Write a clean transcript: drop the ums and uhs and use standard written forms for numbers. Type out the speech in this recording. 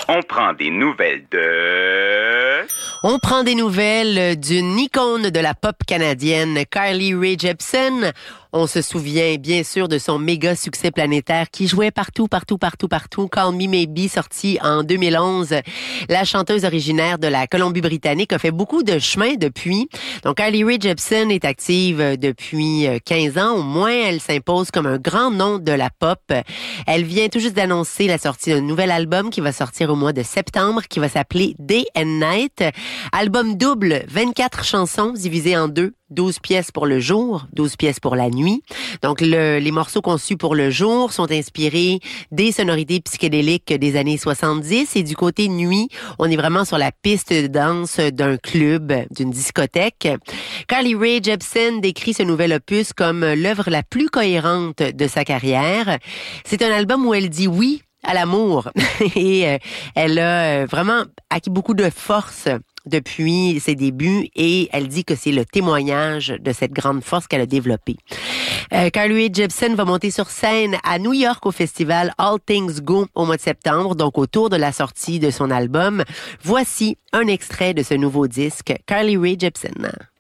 On prend des nouvelles de... On prend des nouvelles d'une icône de la pop canadienne, Carly Rae Jepsen. On se souvient bien sûr de son méga succès planétaire qui jouait partout. Call Me Maybe, sorti en 2011. La chanteuse originaire de la Colombie-Britannique a fait beaucoup de chemin depuis. Donc, Carly Rae Jepsen est active depuis 15 ans. Au moins, elle s'impose comme un grand nom de la pop. Elle vient tout juste d'annoncer la sortie d'un nouvel album qui va sortir au mois de septembre, qui va s'appeler Day and Night. Album double, 24 chansons divisées en deux. 12 pièces pour le jour, 12 pièces pour la nuit. Donc, les morceaux conçus pour le jour sont inspirés des sonorités psychédéliques des années 70. Et du côté nuit, on est vraiment sur la piste de danse d'un club, d'une discothèque. Carly Rae Jepsen décrit ce nouvel opus comme l'œuvre la plus cohérente de sa carrière. C'est un album où elle dit oui à l'amour. Et elle a vraiment acquis beaucoup de force depuis ses débuts et elle dit que c'est le témoignage de cette grande force qu'elle a développée. Carly Rae Jepsen va monter sur scène à New York au festival All Things Go au mois de septembre, donc autour de la sortie de son album. Voici un extrait de ce nouveau disque, Carly Rae Jepsen.